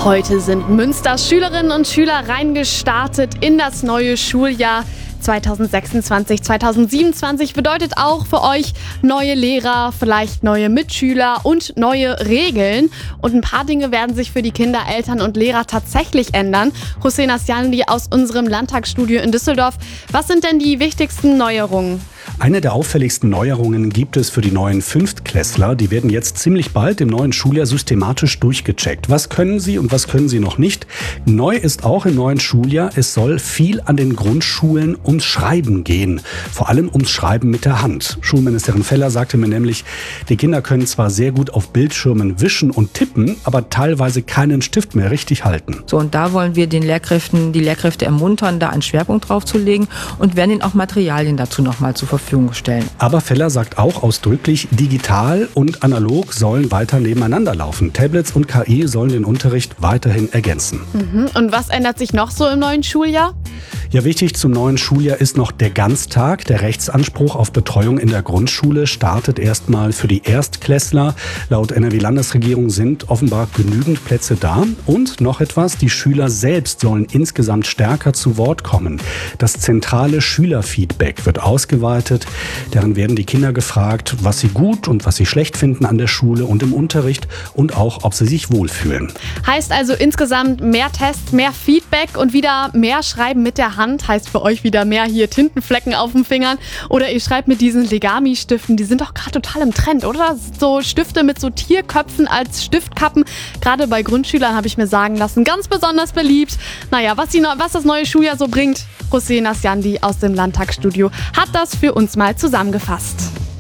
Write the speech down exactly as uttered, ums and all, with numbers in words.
Heute sind Münsters Schülerinnen und Schüler reingestartet in das neue Schuljahr. zwanzig sechsundzwanzig, zwanzig siebenundzwanzig bedeutet auch für euch neue Lehrer, vielleicht neue Mitschüler und neue Regeln. Und ein paar Dinge werden sich für die Kinder, Eltern und Lehrer tatsächlich ändern. Hussein Asjandi aus unserem Landtagsstudio in Düsseldorf. Was sind denn die wichtigsten Neuerungen? Eine der auffälligsten Neuerungen gibt es für die neuen Fünftklässler. Die werden jetzt ziemlich bald im neuen Schuljahr systematisch durchgecheckt. Was können sie und was können sie noch nicht? Neu ist auch im neuen Schuljahr, es soll viel an den Grundschulen ums Schreiben gehen. Vor allem ums Schreiben mit der Hand. Schulministerin Feller sagte mir nämlich, die Kinder können zwar sehr gut auf Bildschirmen wischen und tippen, aber teilweise keinen Stift mehr richtig halten. So, und da wollen wir den Lehrkräften, die Lehrkräfte ermuntern, da einen Schwerpunkt drauf zu legen und werden ihnen auch Materialien dazu nochmal zur Verfügung stellen. Aber Feller sagt auch ausdrücklich, digital und analog sollen weiter nebeneinander laufen. Tablets und K I sollen den Unterricht weiterhin ergänzen. Mhm. Und was ändert sich noch so im neuen Schuljahr? Ja, wichtig zum neuen Schuljahr ist noch der Ganztag. Der Rechtsanspruch auf Betreuung in der Grundschule startet erstmal für die Erstklässler. Laut N R W-Landesregierung sind offenbar genügend Plätze da. Und noch etwas, die Schüler selbst sollen insgesamt stärker zu Wort kommen. Das zentrale Schülerfeedback wird ausgeweitet. Darin werden die Kinder gefragt, was sie gut und was sie schlecht finden an der Schule und im Unterricht und auch, ob sie sich wohlfühlen. Heißt also insgesamt mehr Tests, mehr Feedback und wieder mehr Schreiben mit der Hand. Heißt für euch wieder mehr hier Tintenflecken auf den Fingern. Oder ihr schreibt mit diesen Legami-Stiften, die sind doch gerade total im Trend, oder? So Stifte mit so Tierköpfen als Stiftkappen. Gerade bei Grundschülern habe ich mir sagen lassen, ganz besonders beliebt. Naja, was, die, was das neue Schuljahr so bringt, Hussein Asjandi aus dem Landtagsstudio hat das für uns mal zusammengefasst.